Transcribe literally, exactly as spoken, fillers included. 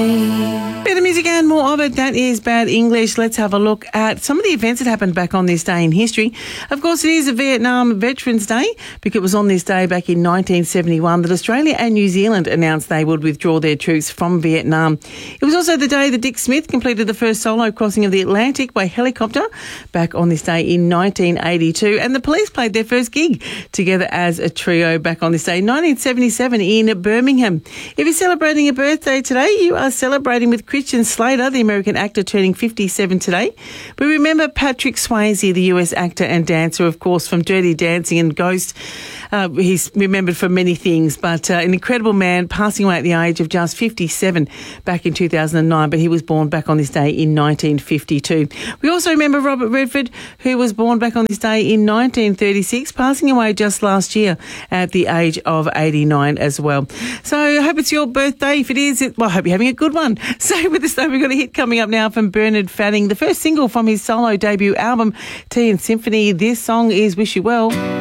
Bit of music and more of it. That is Bad English. Let's have a look at some of the events that happened back on this day in history. Of course, it is a Vietnam Veterans Day because it was on this day back in nineteen seventy-one that Australia and New Zealand announced they would withdraw their troops from Vietnam. It was also the day that Dick Smith completed the first solo crossing of the Atlantic by helicopter back on this day in nineteen eighty-two. And the Police played their first gig together as a trio back on this day, nineteen seventy-seven in Birmingham. If you're celebrating a birthday today, you are celebrating with Christian Slater, the American actor, turning fifty-seven today. We remember Patrick Swayze, the U S actor and dancer, of course, from Dirty Dancing and Ghost. Uh, he's remembered for many things, but uh, an incredible man, passing away at the age of just fifty-seven back in two thousand nine, but he was born back on this day in nineteen fifty-two. We also remember Robert Redford, who was born back on this day in nineteen thirty-six, passing away just last year at the age of eighty-nine as well. So I hope it's your birthday. If it is, it, well, I hope you're having a good one. Stay with us though. We've got a hit coming up now from Bernard Fanning, the first single from his solo debut album, Tea and Symphony. This song is Wish You Well.